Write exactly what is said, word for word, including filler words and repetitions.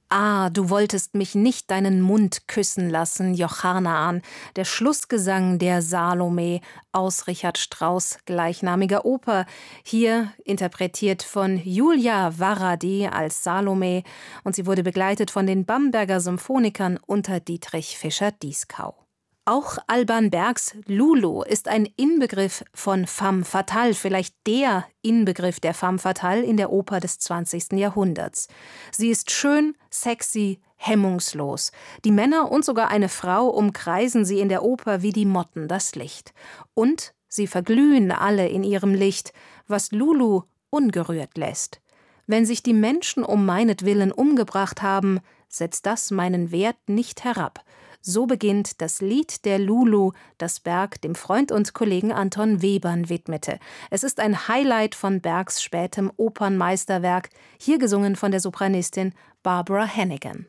Ah, du wolltest mich nicht deinen Mund küssen lassen, Jochanaan, der Schlussgesang der Salome aus Richard Strauss' gleichnamiger Oper, hier interpretiert von Julia Varadi als Salome, und sie wurde begleitet von den Bamberger Symphonikern unter Dietrich Fischer-Dieskau. Auch Alban Bergs Lulu ist ein Inbegriff von femme fatale, vielleicht der Inbegriff der femme fatale in der Oper des zwanzigsten Jahrhunderts. Sie ist schön, sexy, hemmungslos. Die Männer und sogar eine Frau umkreisen sie in der Oper wie die Motten das Licht. Und sie verglühen alle in ihrem Licht, was Lulu ungerührt lässt. Wenn sich die Menschen um meinetwillen umgebracht haben, setzt das meinen Wert nicht herab. So beginnt das Lied der Lulu, das Berg dem Freund und Kollegen Anton Webern widmete. Es ist ein Highlight von Bergs spätem Opernmeisterwerk, hier gesungen von der Sopranistin Barbara Hannigan.